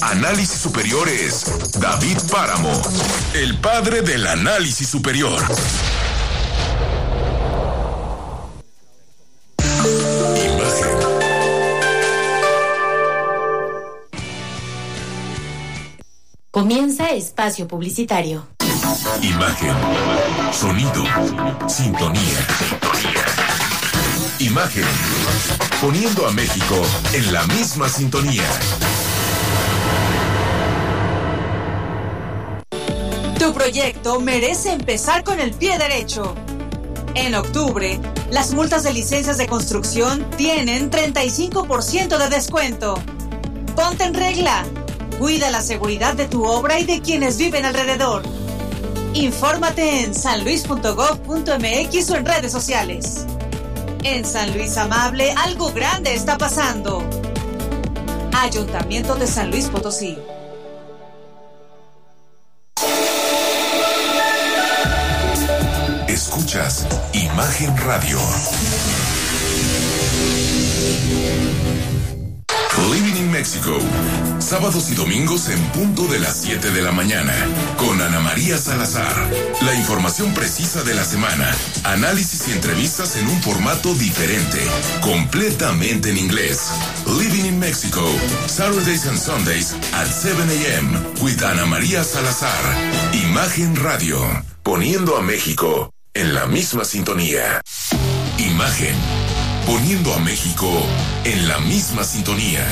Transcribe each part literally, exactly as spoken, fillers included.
Análisis Superior es David Páramo, el padre del análisis superior. Imagen. Comienza espacio publicitario. Imagen, sonido, sintonía. Imagen, poniendo a México en la misma sintonía. Tu proyecto merece empezar con el pie derecho. En octubre, las multas de licencias de construcción tienen treinta y cinco por ciento de descuento. Ponte en regla. Cuida la seguridad de tu obra y de quienes viven alrededor. Infórmate en san luis punto gob punto eme equis o en redes sociales. En San Luis Amable, algo grande está pasando. Ayuntamiento de San Luis Potosí. Escuchas Imagen Radio. Living in Mexico. Sábados y domingos en punto de las siete de la mañana. Con Ana María Salazar. La información precisa de la semana. Análisis y entrevistas en un formato diferente. Completamente en inglés. Living in Mexico. Saturdays and Sundays at seven a.m. with Ana María Salazar. Imagen Radio. Poniendo a México en la misma sintonía. Imagen. Poniendo a México en la misma sintonía.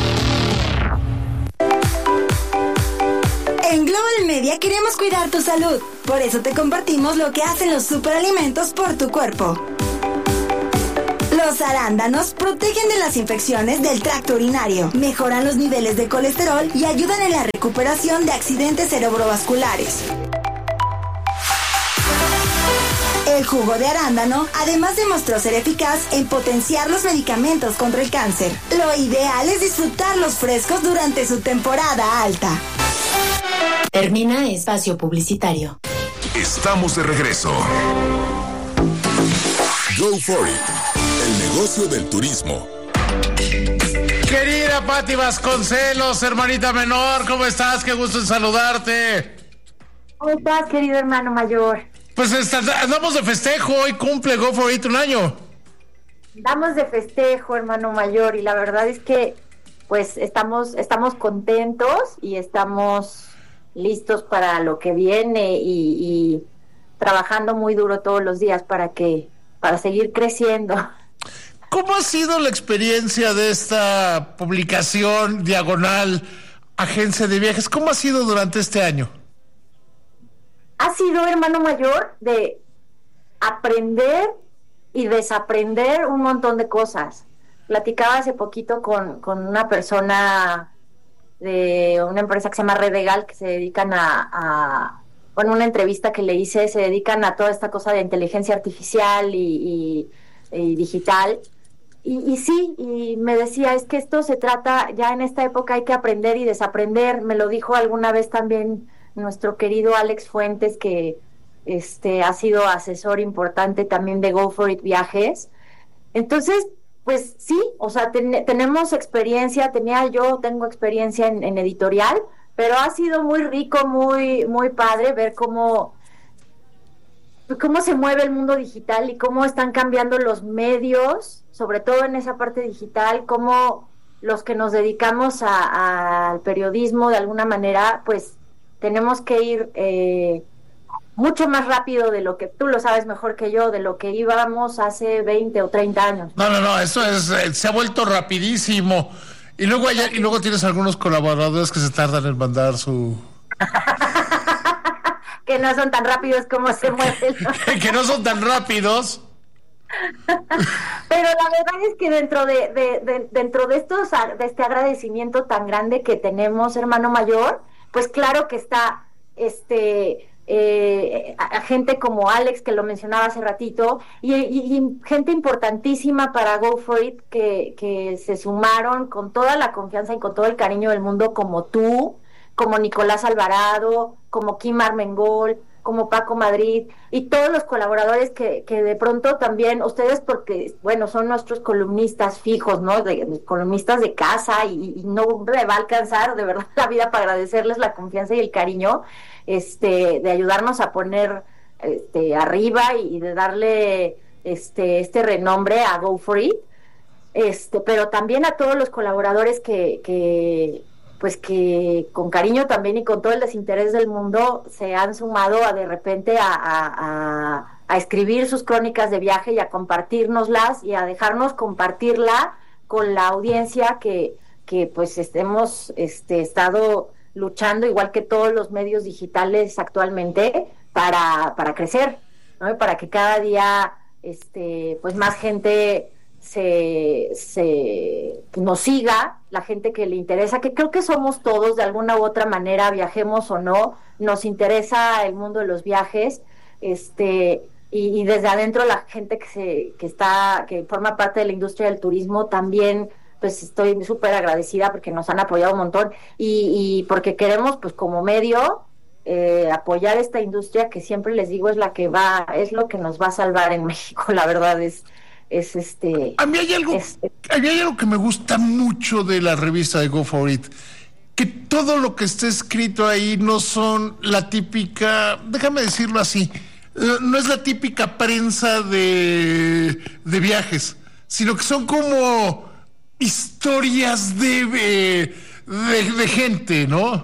En Global Media queremos cuidar tu salud. Por eso te compartimos lo que hacen los superalimentos por tu cuerpo. Los arándanos protegen de las infecciones del tracto urinario, mejoran los niveles de colesterol y ayudan en la recuperación de accidentes cerebrovasculares. El jugo de arándano además demostró ser eficaz en potenciar los medicamentos contra el cáncer. Lo ideal es disfrutarlos frescos durante su temporada alta. Termina espacio publicitario. Estamos de regreso. Go for it. El negocio del turismo. Querida Pati Vasconcelos, hermanita menor, ¿cómo estás? Qué gusto en saludarte. ¿Cómo estás, querido hermano mayor? Pues está, andamos de festejo, hoy cumple Go For It un año. Andamos de festejo, hermano mayor, y la verdad es que pues estamos, estamos contentos y estamos listos para lo que viene y, y trabajando muy duro todos los días para que, para seguir creciendo. ¿Cómo ha sido la experiencia de esta publicación diagonal Agencia de Viajes? ¿Cómo ha sido durante este año? Ha sido, hermano mayor, de aprender y desaprender un montón de cosas. Platicaba hace poquito con, con una persona de una empresa que se llama Redegal, que se dedican a, a, bueno, una entrevista que le hice, se dedican a toda esta cosa de inteligencia artificial y, y, y digital. Y, y sí, y me decía, es que esto se trata, ya en esta época hay que aprender y desaprender. Me lo dijo alguna vez también nuestro querido Alex Fuentes, que este ha sido asesor importante también de Go For It Viajes. Entonces, pues sí, o sea, ten, tenemos experiencia, tenía yo, tengo experiencia en, en editorial, pero ha sido muy rico, muy, muy padre ver cómo, cómo se mueve el mundo digital y cómo están cambiando los medios, sobre todo en esa parte digital, cómo los que nos dedicamos a, a, al periodismo de alguna manera, pues tenemos que ir eh, mucho más rápido de lo que tú lo sabes mejor que yo, de lo que íbamos hace veinte o treinta años. No, no, no, eso es, eh, se ha vuelto rapidísimo. Y luego hay, y luego tienes algunos colaboradores que se tardan en mandar su... que no son tan rápidos como se mueven. que, que no son tan rápidos. Pero la verdad es que dentro de, de, de dentro de estos de este agradecimiento tan grande que tenemos, hermano mayor, pues claro que está este eh, a gente como Alex, que lo mencionaba hace ratito, y, y, y gente importantísima para Go For It, que, que se sumaron con toda la confianza y con todo el cariño del mundo, como tú, como Nicolás Alvarado, como Kim Armengol, como Paco Madrid y todos los colaboradores que, que de pronto también, ustedes porque, bueno, son nuestros columnistas fijos, ¿no? De, de columnistas de casa y, y no me va a alcanzar de verdad la vida para agradecerles la confianza y el cariño, este, de ayudarnos a poner este, arriba y, y de darle este, este renombre a Go For It, este, pero también a todos los colaboradores que, que pues que con cariño también y con todo el desinterés del mundo se han sumado a de repente a, a, a, a escribir sus crónicas de viaje y a compartirnoslas y a dejarnos compartirla con la audiencia que, que pues estemos este estado luchando igual que todos los medios digitales actualmente para, para crecer, ¿no? Para que cada día este pues más gente se, se nos siga, la gente que le interesa, que creo que somos todos de alguna u otra manera, viajemos o no, nos interesa el mundo de los viajes, este y, y desde adentro la gente que se que está que forma parte de la industria del turismo también, pues estoy súper agradecida porque nos han apoyado un montón y, y porque queremos pues como medio eh, apoyar esta industria que siempre les digo es la que va, es lo que nos va a salvar en México, la verdad es es este a mí hay algo es, a mí hay algo que me gusta mucho de la revista de Go For It, que todo lo que está escrito ahí no son la típica, déjame decirlo así, no es la típica prensa de de viajes, sino que son como historias de de, de, de gente, ¿no?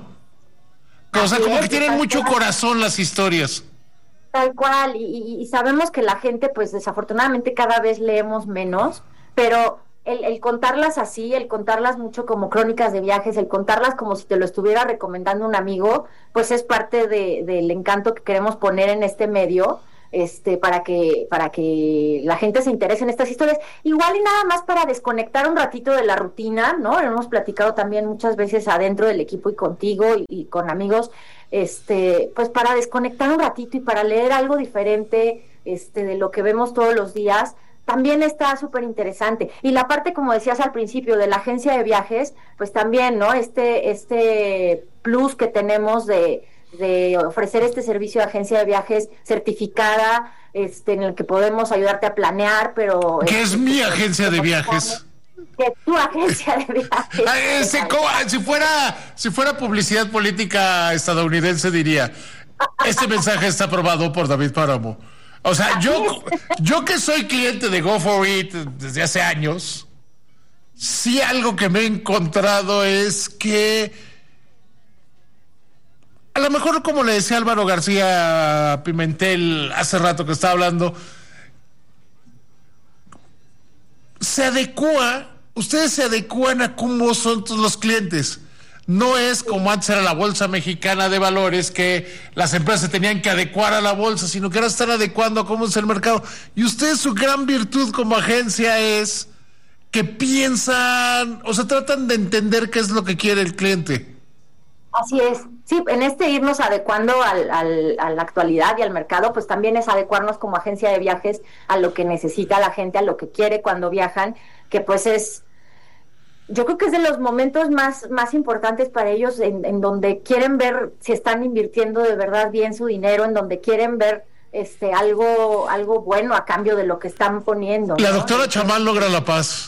O sea, como que tienen mucho corazón las historias. Tal cual, y, y sabemos que la gente, pues desafortunadamente cada vez leemos menos, pero el, el contarlas así, el contarlas mucho como crónicas de viajes, el contarlas como si te lo estuviera recomendando un amigo, pues es parte de, del encanto que queremos poner en este medio, este, para que, para que la gente se interese en estas historias, igual y nada más para desconectar un ratito de la rutina, ¿no? Hemos platicado también muchas veces adentro del equipo y contigo y, y con amigos, este, pues para desconectar un ratito y para leer algo diferente, este, de lo que vemos todos los días, también está súper interesante. Y la parte, como decías al principio, de la agencia de viajes, pues también, ¿no? Este, este plus que tenemos de, de ofrecer este servicio de agencia de viajes certificada, este, en el que podemos ayudarte a planear, pero... ¿Qué este, es mi pues, agencia de viajes? Que tu agencia de viajes. Ese, si fuera si fuera publicidad política estadounidense diría, este mensaje está aprobado por David Páramo. O sea, yo yo que soy cliente de Go For It desde hace años, sí algo que me he encontrado es que a lo mejor, como le decía Álvaro García Pimentel hace rato que estaba hablando, se adecua, ustedes se adecuan a cómo son los clientes. No es como antes era la Bolsa Mexicana de Valores, que las empresas tenían que adecuar a la bolsa, sino que ahora están adecuando a cómo es el mercado. Y ustedes, su gran virtud como agencia es que piensan, o sea, tratan de entender qué es lo que quiere el cliente. Así es, sí, en este irnos adecuando al, al, a la actualidad y al mercado, pues también es adecuarnos como agencia de viajes a lo que necesita la gente, a lo que quiere cuando viajan, que pues es, yo creo que es de los momentos más, más importantes para ellos, en, en donde quieren ver si están invirtiendo de verdad bien su dinero, en donde quieren ver este algo, algo bueno a cambio de lo que están poniendo, La ¿no? doctora Chamán logra la paz.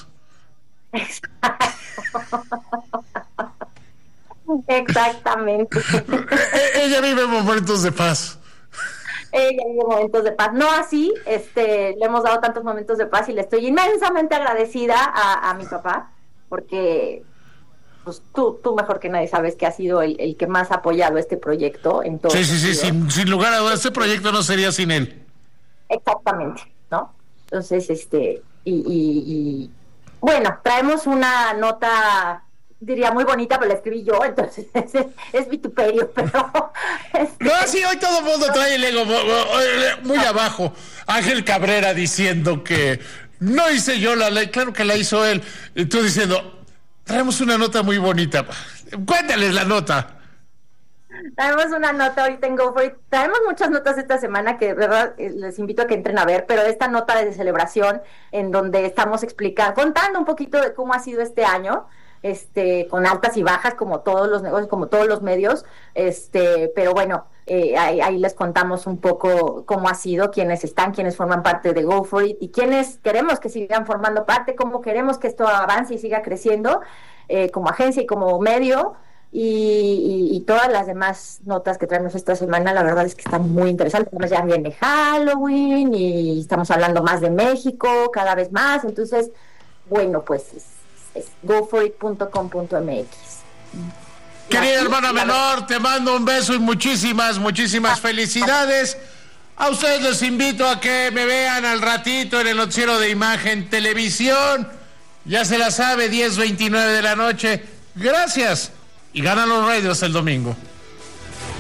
Exactamente. Ella vive momentos de paz. Ella vive momentos de paz. No así, este, le hemos dado tantos momentos de paz y le estoy inmensamente agradecida a, a mi papá, porque pues tú, tú mejor que nadie sabes que ha sido el, el que más ha apoyado este proyecto en todo. Sí, sí, sí, sin, sin lugar a dudas, este proyecto no sería sin él. Exactamente, ¿no? Entonces, este, y, y, y bueno, traemos una nota, diría muy bonita, pero la escribí yo, entonces es, es vituperio, pero... Este, no, sí, hoy todo el mundo trae el ego muy abajo. Ángel Cabrera diciendo que no hice yo la ley, claro que la hizo él. Y tú diciendo, traemos una nota muy bonita. Cuéntales la nota. Traemos una nota ahorita en Go For It. Traemos muchas notas esta semana que de verdad les invito a que entren a ver, pero esta nota de celebración en donde estamos explicando, contando un poquito de cómo ha sido este año, este, con altas y bajas como todos los negocios, como todos los medios, este, pero bueno, Eh, ahí, ahí les contamos un poco cómo ha sido, quiénes están, quiénes forman parte de Go For It y quiénes queremos que sigan formando parte, cómo queremos que esto avance y siga creciendo eh, como agencia y como medio. Y, y, y todas las demás notas que traemos esta semana, la verdad es que están muy interesantes. Además ya viene Halloween y estamos hablando más de México cada vez más. Entonces, bueno, pues es, es go for it punto com punto m x. Querida hermana menor, te mando un beso y muchísimas, muchísimas felicidades. A ustedes los invito a que me vean al ratito en el noticiero de Imagen Televisión. Ya se la sabe, diez veintinueve de la noche. Gracias. Y ganan los Raiders el domingo.